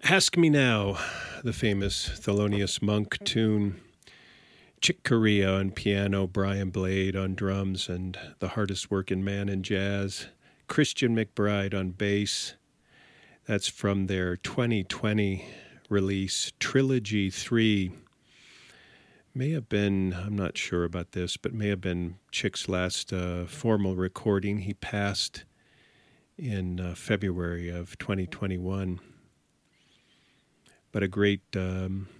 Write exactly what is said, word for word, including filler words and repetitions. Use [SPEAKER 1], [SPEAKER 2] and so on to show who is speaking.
[SPEAKER 1] Ask Me Now, the famous Thelonious Monk tune. Chick Corea on piano, Brian Blade on drums, and the hardest working man in jazz, Christian McBride on bass. That's from their twenty twenty release, Trilogy three. May have been, I'm not sure about this, but may have been Chick's last uh, formal recording. He passed in uh, February of twenty twenty-one. But a great um,